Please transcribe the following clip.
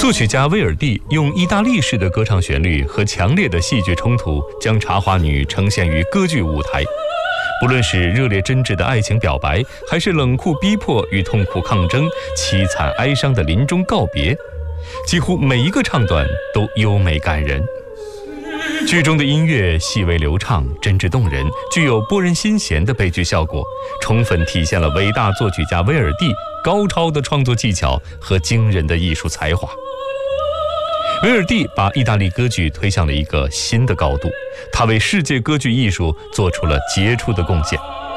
作曲家威尔第用意大利式的歌唱旋律和强烈的戏剧冲突，将茶花女呈现于歌剧舞台。不论是热烈真挚的爱情表白，还是冷酷逼迫与痛苦抗争、凄惨哀伤的临终告别，几乎每一个唱段都优美感人。剧中的音乐细微流畅、真挚动人，具有拨人心弦的悲剧效果，充分体现了伟大作曲家威尔第高超的创作技巧和惊人的艺术才华。威尔第把意大利歌剧推向了一个新的高度，他为世界歌剧艺术做出了杰出的贡献。